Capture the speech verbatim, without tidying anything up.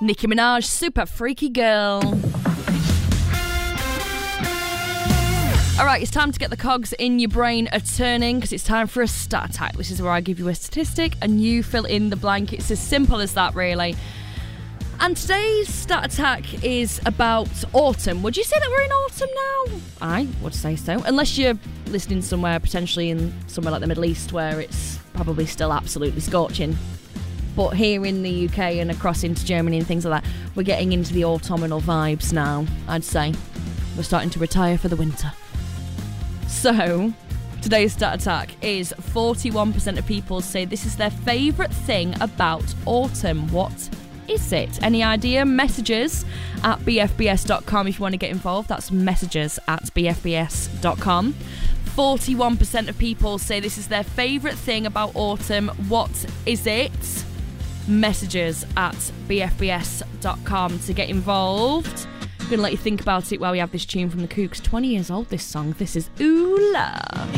Nicki Minaj, Super Freaky Girl. All right, it's time to get the cogs in your brain a turning because it's time for a stat attack. This is where I give you a statistic and you fill in the blank. It's as simple as that, really. And today's stat attack is about autumn. Would you say that we're in autumn now? I would say so. Unless you're listening somewhere, potentially in somewhere like the Middle East, where it's probably still absolutely scorching. But here in the U K and across into Germany and things like that, we're getting into the autumnal vibes now, I'd say. We're starting to retire for the winter. So, today's stat attack is forty-one percent of people say this is their favourite thing about autumn. What is it? Any idea? Messages at b f b s dot com if you want to get involved. That's messages at b f b s dot com. forty-one percent of people say this is their favourite thing about autumn. What is it? Messages at b f b s dot com to get involved. I'm going to let you think about it while we have this tune from the Kooks. twenty years old, this song. This is Ooh La.